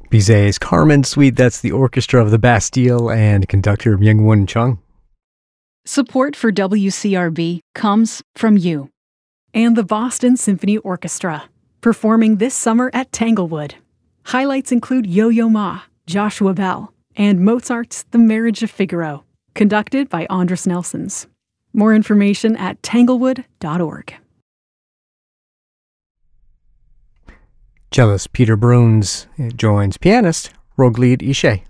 Bizet's Carmen Suite, that's the orchestra of the Bastille and conductor Myung-Whun Chung. Support for WCRB comes from you. And the Boston Symphony Orchestra, performing this summer at Tanglewood. Highlights include Yo-Yo Ma, Joshua Bell, and Mozart's The Marriage of Figaro, conducted by Andras Nelsons. More information at tanglewood.org. Cellist Peter Bruns joins pianist Roglied Ishay.